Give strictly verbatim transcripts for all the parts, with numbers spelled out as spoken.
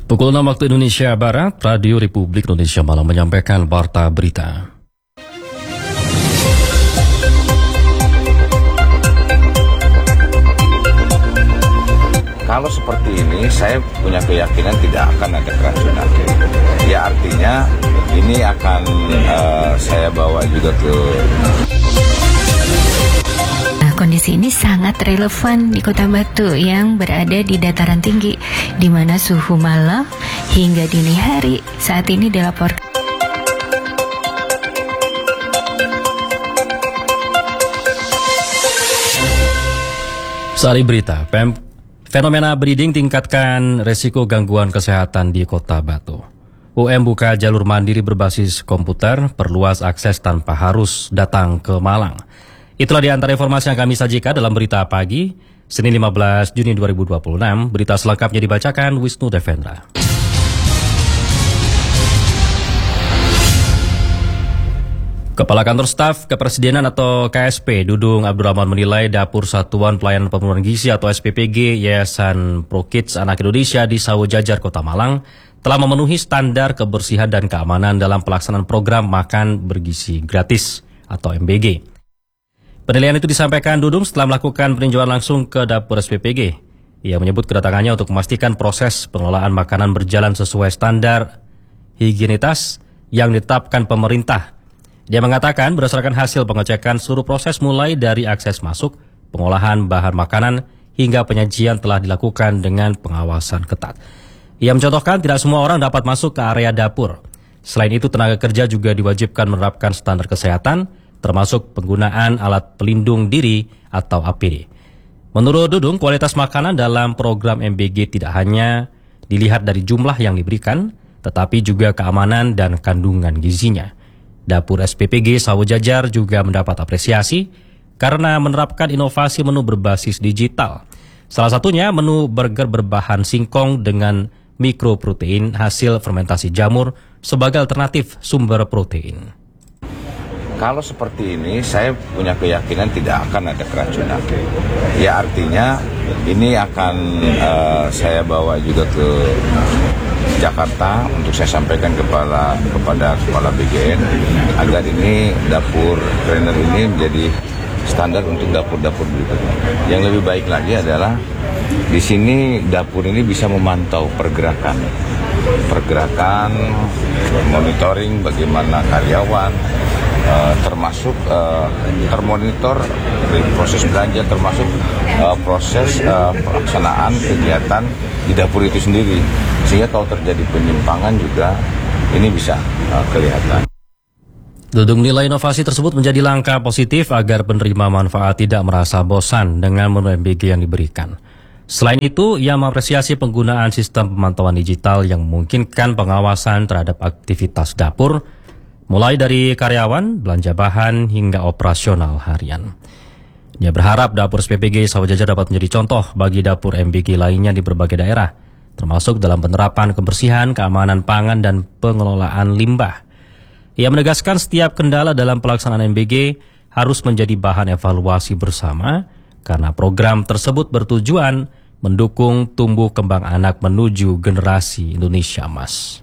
Pukul enam waktu Indonesia Barat, Radio Republik Indonesia Malam menyampaikan Warta Berita. Kalau seperti ini, saya punya keyakinan tidak akan ada keracunan. Ya artinya ini akan uh, saya bawa juga ke... Kondisi ini sangat relevan di Kota Batu yang berada di dataran tinggi, di mana suhu malam hingga dini hari saat ini dilaporkan. Sari berita, Pem fenomena breeding tingkatkan resiko gangguan kesehatan di Kota Batu. U M buka jalur mandiri berbasis komputer, perluas akses tanpa harus datang ke Malang. Itulah di antara informasi yang kami sajikan dalam Berita Pagi, Senin lima belas Juni dua ribu dua puluh enam. Berita selengkapnya dibacakan Wisnu Devendra. Kepala Kantor Staf Kepresidenan atau K S P, Dudung Abdurrahman menilai Dapur Satuan Pelayanan Pemenuhan Gizi atau S P P G Yayasan ProKids Anak Indonesia di Sawojajar, Kota Malang telah memenuhi standar kebersihan dan keamanan dalam pelaksanaan program makan bergizi gratis atau M B G. Penilaian itu disampaikan Dudung setelah melakukan peninjauan langsung ke dapur S P P G. Ia menyebut kedatangannya untuk memastikan proses pengelolaan makanan berjalan sesuai standar higienitas yang ditetapkan pemerintah. Dia mengatakan berdasarkan hasil pengecekan seluruh proses mulai dari akses masuk, pengolahan bahan makanan, hingga penyajian telah dilakukan dengan pengawasan ketat. Ia mencontohkan tidak semua orang dapat masuk ke area dapur. Selain itu tenaga kerja juga diwajibkan menerapkan standar kesehatan, termasuk penggunaan alat pelindung diri atau A P D. Menurut Dudung, kualitas makanan dalam program M B G tidak hanya dilihat dari jumlah yang diberikan, tetapi juga keamanan dan kandungan gizinya. Dapur S P P G Sawojajar juga mendapat apresiasi karena menerapkan inovasi menu berbasis digital. Salah satunya menu burger berbahan singkong dengan mikroprotein hasil fermentasi jamur sebagai alternatif sumber protein. Kalau seperti ini, saya punya keyakinan tidak akan ada keracunan. Ya artinya ini akan uh, saya bawa juga ke Jakarta untuk saya sampaikan kepada kepada kepala B G N agar ini dapur trainer ini menjadi standar untuk dapur-dapur berikutnya. Yang lebih baik lagi adalah di sini dapur ini bisa memantau pergerakan, pergerakan, monitoring bagaimana karyawan. Uh, termasuk uh, termonitor dari proses belanja, termasuk uh, proses uh, pelaksanaan kegiatan di dapur itu sendiri, sehingga kalau terjadi penyimpangan juga ini bisa uh, kelihatan. Dudung nilai inovasi tersebut menjadi langkah positif agar penerima manfaat tidak merasa bosan dengan menu M B G yang diberikan. Selain itu, ia mengapresiasi penggunaan sistem pemantauan digital yang memungkinkan pengawasan terhadap aktivitas dapur, mulai dari karyawan, belanja bahan, hingga operasional harian. Dia berharap dapur S P P G Sawojajar dapat menjadi contoh bagi dapur M B G lainnya di berbagai daerah, termasuk dalam penerapan kebersihan, keamanan pangan, dan pengelolaan limbah. Ia menegaskan setiap kendala dalam pelaksanaan M B G harus menjadi bahan evaluasi bersama, karena program tersebut bertujuan mendukung tumbuh kembang anak menuju generasi Indonesia Emas.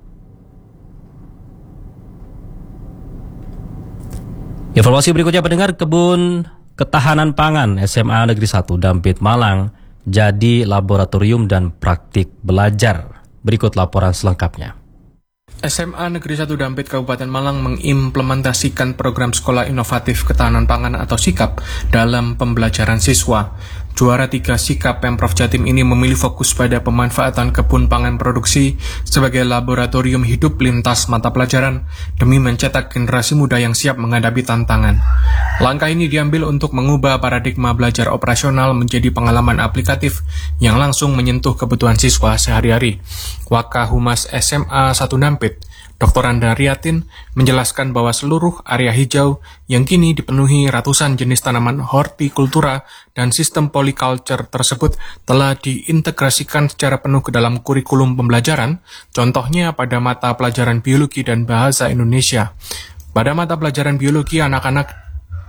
Informasi berikutnya pendengar, Kebun Ketahanan Pangan S M A Negeri satu Dampit Malang jadi laboratorium dan praktik belajar. Berikut laporan selengkapnya. S M A Negeri satu Dampit Kabupaten Malang mengimplementasikan program Sekolah Inovatif Ketahanan Pangan atau SIKAP dalam pembelajaran siswa. Juara tiga SIKAP Pemprov Jatim ini memilih fokus pada pemanfaatan kebun pangan produksi sebagai laboratorium hidup lintas mata pelajaran demi mencetak generasi muda yang siap menghadapi tantangan. Langkah ini diambil untuk mengubah paradigma belajar operasional menjadi pengalaman aplikatif yang langsung menyentuh kebutuhan siswa sehari-hari. Wakahumas S M A satu Dampit, Doktor Anda Riatin, menjelaskan bahwa seluruh area hijau yang kini dipenuhi ratusan jenis tanaman hortikultura dan sistem policulture tersebut telah diintegrasikan secara penuh ke dalam kurikulum pembelajaran, contohnya pada mata pelajaran biologi dan bahasa Indonesia. Pada mata pelajaran biologi, anak-anak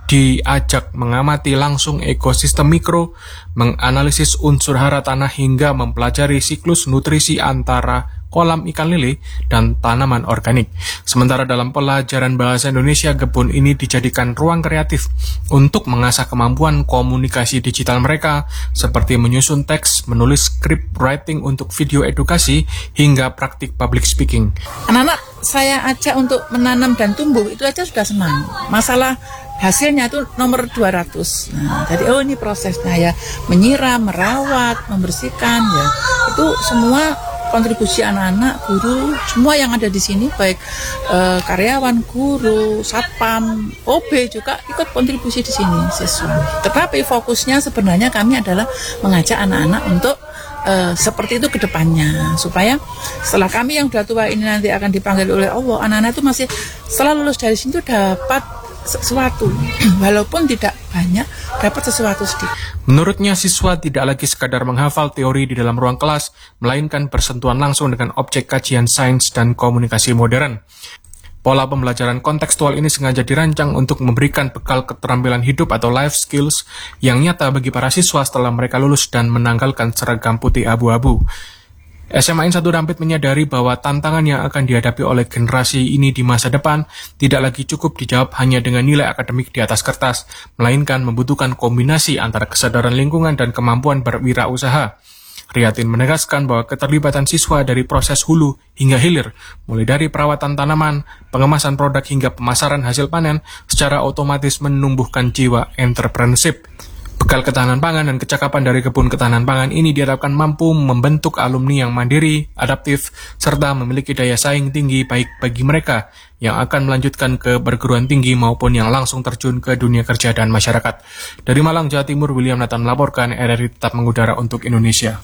diajak mengamati langsung ekosistem mikro, menganalisis unsur hara tanah hingga mempelajari siklus nutrisi antara kolam ikan lele dan tanaman organik. Sementara dalam pelajaran bahasa Indonesia, kebun ini dijadikan ruang kreatif untuk mengasah kemampuan komunikasi digital mereka, seperti menyusun teks, menulis script writing untuk video edukasi, hingga praktik public speaking. Anak-anak saya ajak untuk menanam dan tumbuh, itu aja sudah senang. Masalah hasilnya itu nomor dua ratus. Nah, jadi oh ini prosesnya ya, menyiram, merawat, membersihkan ya. Itu semua kontribusi anak-anak, guru, semua yang ada di sini, baik eh, karyawan, guru, satpam, O B juga ikut kontribusi di sini, siswa. Tetapi fokusnya sebenarnya kami adalah mengajak anak-anak untuk eh, seperti itu ke depannya, supaya setelah kami yang sudah tua ini nanti akan dipanggil oleh Allah, anak-anak itu masih setelah lulus dari sini itu dapat sesuatu, walaupun tidak banyak, dapat sesuatu sedikit. Menurutnya, siswa tidak lagi sekadar menghafal teori di dalam ruang kelas, melainkan bersentuhan langsung dengan objek kajian sains dan komunikasi modern. Pola pembelajaran kontekstual ini sengaja dirancang untuk memberikan bekal keterampilan hidup atau life skills yang nyata bagi para siswa setelah mereka lulus dan menanggalkan seragam putih abu-abu. S M A N satu Dampit menyadari bahwa tantangan yang akan dihadapi oleh generasi ini di masa depan tidak lagi cukup dijawab hanya dengan nilai akademik di atas kertas, melainkan membutuhkan kombinasi antara kesadaran lingkungan dan kemampuan berwirausaha. Riatin menegaskan bahwa keterlibatan siswa dari proses hulu hingga hilir, mulai dari perawatan tanaman, pengemasan produk hingga pemasaran hasil panen, secara otomatis menumbuhkan jiwa entrepreneurship. Bekal ketahanan pangan dan kecakapan dari kebun ketahanan pangan ini diharapkan mampu membentuk alumni yang mandiri, adaptif, serta memiliki daya saing tinggi baik bagi mereka yang akan melanjutkan ke perguruan tinggi maupun yang langsung terjun ke dunia kerja dan masyarakat. Dari Malang, Jawa Timur, William Nathan melaporkan, R R I tetap mengudara untuk Indonesia.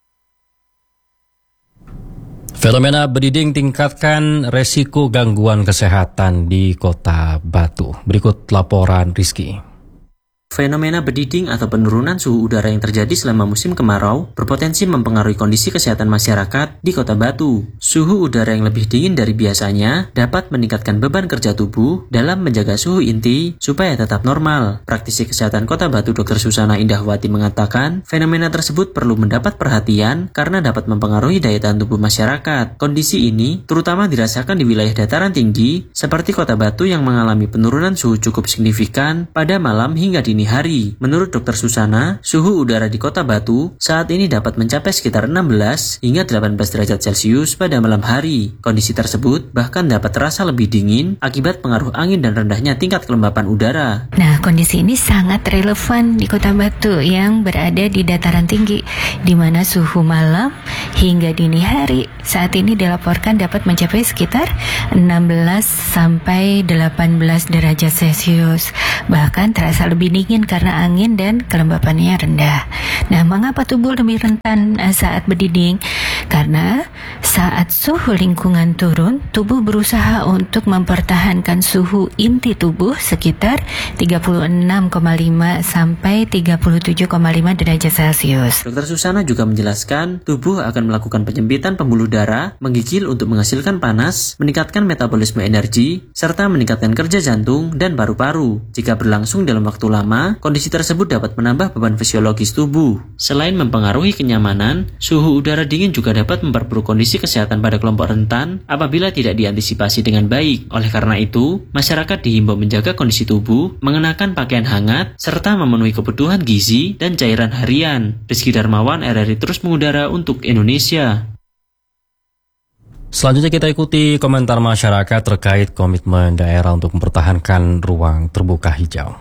Fenomena bediding tingkatkan resiko gangguan kesehatan di Kota Batu. Berikut laporan Rizky. Fenomena bediding atau penurunan suhu udara yang terjadi selama musim kemarau berpotensi mempengaruhi kondisi kesehatan masyarakat di Kota Batu. Suhu udara yang lebih dingin dari biasanya dapat meningkatkan beban kerja tubuh dalam menjaga suhu inti supaya tetap normal. Praktisi kesehatan Kota Batu Dokter Susana Indahwati mengatakan, fenomena tersebut perlu mendapat perhatian karena dapat mempengaruhi daya tahan tubuh masyarakat. Kondisi ini terutama dirasakan di wilayah dataran tinggi seperti Kota Batu yang mengalami penurunan suhu cukup signifikan pada malam hingga dini hari. Menurut Dokter Susana, suhu udara di Kota Batu saat ini dapat mencapai sekitar enam belas hingga delapan belas derajat Celcius pada malam hari. Kondisi tersebut bahkan dapat terasa lebih dingin akibat pengaruh angin dan rendahnya tingkat kelembapan udara. Nah, kondisi ini sangat relevan di Kota Batu yang berada di dataran tinggi, di mana suhu malam hingga dini hari saat ini dilaporkan dapat mencapai sekitar enam belas sampai delapan belas derajat Celcius. Bahkan terasa lebih dingin karena angin dan kelembapannya rendah. Nah, mengapa tubuh lebih rentan saat bediding? Karena saat suhu lingkungan turun, tubuh berusaha untuk mempertahankan suhu inti tubuh sekitar tiga puluh enam koma lima sampai tiga puluh tujuh koma lima derajat Celcius. Dokter Susana juga menjelaskan, tubuh akan melakukan penyempitan pembuluh darah, menggigil untuk menghasilkan panas, meningkatkan metabolisme energi, serta meningkatkan kerja jantung dan paru-paru. Jika berlangsung dalam waktu lama, kondisi tersebut dapat menambah beban fisiologis tubuh. Selain mempengaruhi kenyamanan, suhu udara dingin juga dapat memperburuk kondisi kesehatan pada kelompok rentan apabila tidak diantisipasi dengan baik. Oleh karena itu, masyarakat dihimbau menjaga kondisi tubuh, mengenakan pakaian hangat, serta memenuhi kebutuhan gizi dan cairan harian. Rizky Darmawan, R R I terus mengudara untuk Indonesia. Selanjutnya kita ikuti komentar masyarakat terkait komitmen daerah untuk mempertahankan ruang terbuka hijau.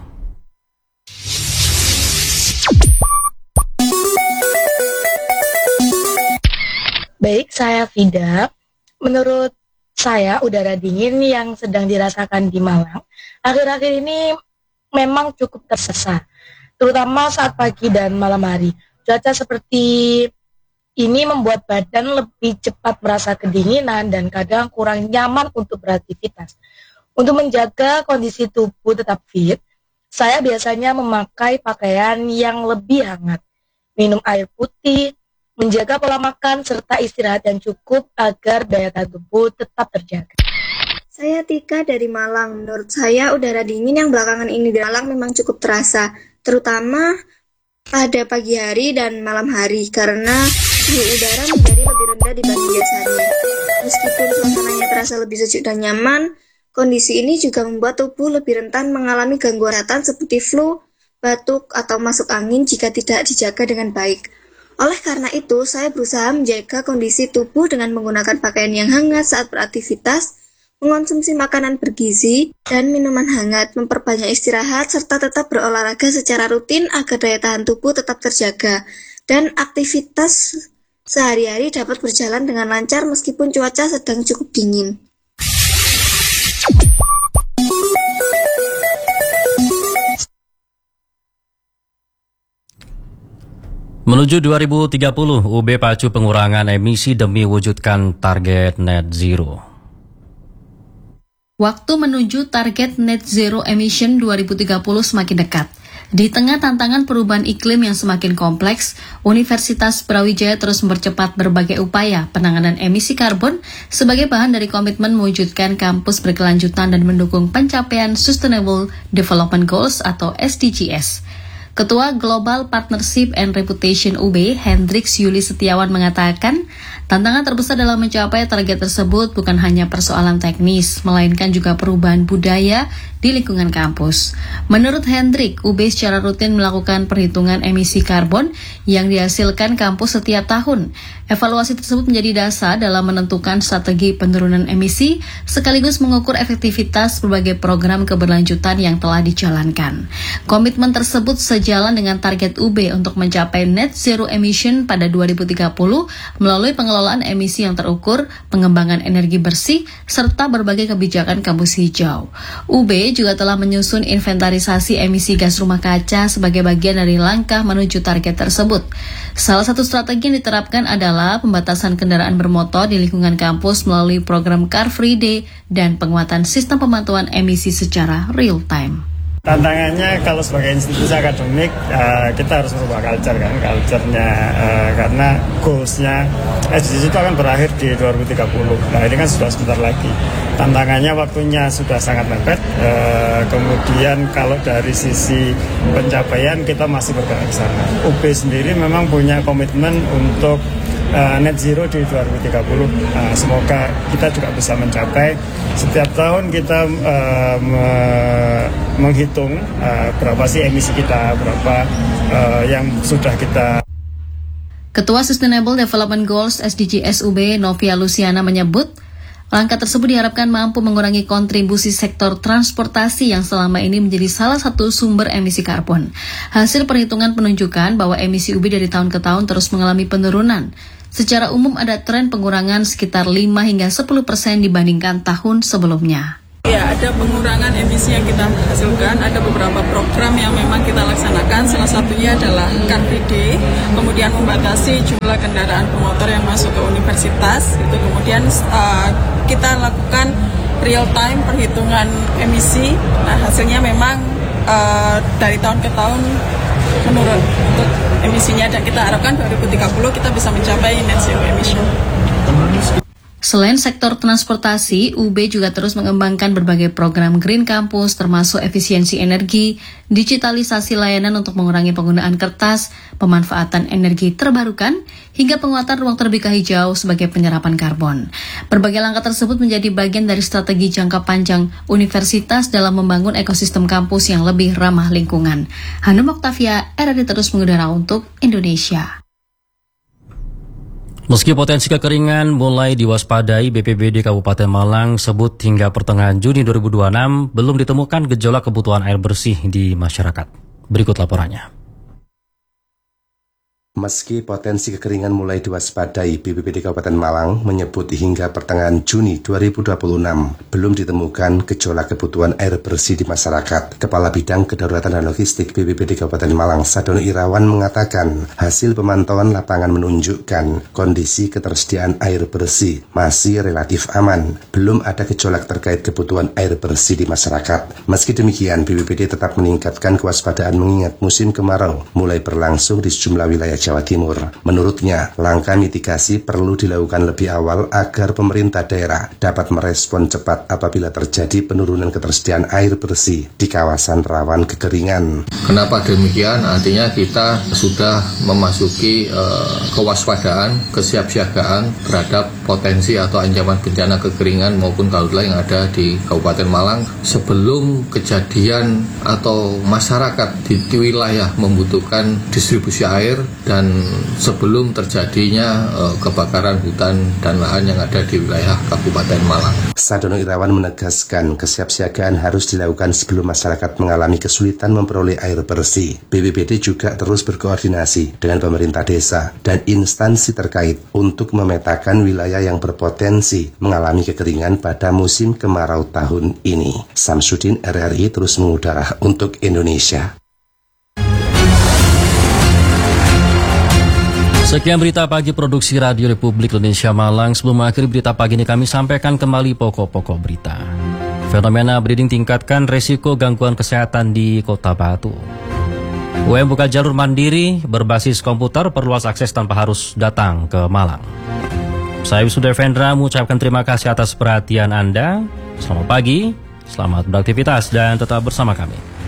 Baik, saya Fida. Menurut saya, udara dingin yang sedang dirasakan di Malang akhir-akhir ini memang cukup tersesa, terutama saat pagi dan malam hari. Cuaca seperti ini membuat badan lebih cepat merasa kedinginan dan kadang kurang nyaman untuk beraktivitas. Untuk menjaga kondisi tubuh tetap fit, saya biasanya memakai pakaian yang lebih hangat, minum air putih, menjaga pola makan, serta istirahat yang cukup agar daya tahan tubuh tetap terjaga. Saya Tika dari Malang. Menurut saya udara dingin yang belakangan ini di Malang memang cukup terasa, terutama pada pagi hari dan malam hari karena suhu udara menjadi lebih rendah dibanding biasanya. Meskipun suasananya terasa lebih sejuk dan nyaman, kondisi ini juga membuat tubuh lebih rentan mengalami gangguan kesehatan seperti flu, batuk, atau masuk angin jika tidak dijaga dengan baik. Oleh karena itu, saya berusaha menjaga kondisi tubuh dengan menggunakan pakaian yang hangat saat beraktivitas, mengonsumsi makanan bergizi, dan minuman hangat, memperbanyak istirahat, serta tetap berolahraga secara rutin agar daya tahan tubuh tetap terjaga, dan aktivitas sehari-hari dapat berjalan dengan lancar meskipun cuaca sedang cukup dingin. Menuju dua ribu tiga puluh, U B pacu pengurangan emisi demi wujudkan target net zero. Waktu menuju target net zero emission dua ribu tiga puluh semakin dekat. Di tengah tantangan perubahan iklim yang semakin kompleks, Universitas Brawijaya terus mempercepat berbagai upaya penanganan emisi karbon sebagai bahan dari komitmen mewujudkan kampus berkelanjutan dan mendukung pencapaian Sustainable Development Goals atau S D Gs. Ketua Global Partnership and Reputation U B, Hendrix Yuli Setiawan mengatakan, tantangan terbesar dalam mencapai target tersebut bukan hanya persoalan teknis, melainkan juga perubahan budaya di lingkungan kampus. Menurut Hendrik, U B secara rutin melakukan perhitungan emisi karbon yang dihasilkan kampus setiap tahun. Evaluasi tersebut menjadi dasar dalam menentukan strategi penurunan emisi, sekaligus mengukur efektivitas berbagai program keberlanjutan yang telah dijalankan. Komitmen tersebut sejalan dengan target U B untuk mencapai net zero emission pada dua ribu tiga puluh melalui pengelolaan emisi yang terukur, pengembangan energi bersih, serta berbagai kebijakan kampus hijau. U B juga telah menyusun inventarisasi emisi gas rumah kaca sebagai bagian dari langkah menuju target tersebut. Salah satu strategi yang diterapkan adalah pembatasan kendaraan bermotor di lingkungan kampus melalui program Car Free Day dan penguatan sistem pemantauan emisi secara real time. Tantangannya kalau sebagai institusi akademik uh, kita harus merubah culture kan, culture-nya uh, karena goals-nya S D Gs itu akan berakhir di dua ribu tiga puluh. Nah ini kan sudah sebentar lagi. Tantangannya waktunya sudah sangat mepet. Uh, kemudian kalau dari sisi pencapaian kita masih bergerak ke sana. U B sendiri memang punya komitmen untuk Uh, net zero di dua ribu tiga puluh. Uh, semoga kita juga bisa mencapai. Setiap tahun kita uh, me- menghitung uh, berapa sih emisi kita, berapa uh, yang sudah kita. Ketua Sustainable Development Goals S D Gs U B Novia Luciana menyebut, langkah tersebut diharapkan mampu mengurangi kontribusi sektor transportasi yang selama ini menjadi salah satu sumber emisi karbon. Hasil perhitungan menunjukkan bahwa emisi U B dari tahun ke tahun terus mengalami penurunan. Secara umum ada tren pengurangan sekitar lima hingga sepuluh persen dibandingkan tahun sebelumnya. Ya, ada pengurangan emisi yang kita hasilkan, ada beberapa program yang memang kita laksanakan, salah satunya adalah Car Free Day, kemudian membatasi jumlah kendaraan bermotor yang masuk ke universitas, itu kemudian uh, kita lakukan real time perhitungan emisi, nah hasilnya memang uh, dari tahun ke tahun menurun untuk emisinya dan kita harapkan dua ribu tiga puluh kita bisa mencapai net zero emission. Selain sektor transportasi, U B juga terus mengembangkan berbagai program Green Campus termasuk efisiensi energi, digitalisasi layanan untuk mengurangi penggunaan kertas, pemanfaatan energi terbarukan, hingga penguatan ruang terbuka hijau sebagai penyerapan karbon. Berbagai langkah tersebut menjadi bagian dari strategi jangka panjang universitas dalam membangun ekosistem kampus yang lebih ramah lingkungan. Hanum Oktavia, R R D terus mengudara untuk Indonesia. Meski potensi kekeringan mulai diwaspadai, B P B D Kabupaten Malang sebut hingga pertengahan Juni dua ribu dua puluh enam belum ditemukan gejolak kebutuhan air bersih di masyarakat. Berikut laporannya. Meski potensi kekeringan mulai diwaspadai, B P B D Kabupaten Malang menyebut hingga pertengahan Juni dua ribu dua puluh enam belum ditemukan gejolak kebutuhan air bersih di masyarakat. Kepala Bidang Kedaruratan dan Logistik B P B D Kabupaten Malang, Sadono Irawan, mengatakan hasil pemantauan lapangan menunjukkan kondisi ketersediaan air bersih masih relatif aman. Belum ada gejolak terkait kebutuhan air bersih di masyarakat. Meski demikian, B P B D tetap meningkatkan kewaspadaan mengingat musim kemarau mulai berlangsung di sejumlah wilayah Jawa Timur. Menurutnya, langkah mitigasi perlu dilakukan lebih awal agar pemerintah daerah dapat merespon cepat apabila terjadi penurunan ketersediaan air bersih di kawasan rawan kekeringan. Kenapa demikian? Artinya kita sudah memasuki uh, kewaspadaan, kesiapsiagaan terhadap potensi atau ancaman bencana kekeringan maupun karhutla yang ada di Kabupaten Malang sebelum kejadian atau masyarakat di, di wilayah membutuhkan distribusi air dan sebelum terjadinya uh, kebakaran hutan dan lahan yang ada di wilayah Kabupaten Malang. Sadono Irawan menegaskan kesiapsiagaan harus dilakukan sebelum masyarakat mengalami kesulitan memperoleh air bersih. B P B D juga terus berkoordinasi dengan pemerintah desa dan instansi terkait untuk memetakan wilayah yang berpotensi mengalami kekeringan pada musim kemarau tahun ini. Samsudin R R I terus mengudara untuk Indonesia. Sekian berita pagi produksi Radio Republik Indonesia Malang. Sebelum mengakhiri berita pagi ini kami sampaikan kembali pokok-pokok berita. Fenomena breeding tingkatkan resiko gangguan kesehatan di Kota Batu. U M buka jalur mandiri berbasis komputer, perluas akses tanpa harus datang ke Malang. Saya Wisuda Vendra mengucapkan terima kasih atas perhatian Anda. Selamat pagi, selamat beraktivitas dan tetap bersama kami.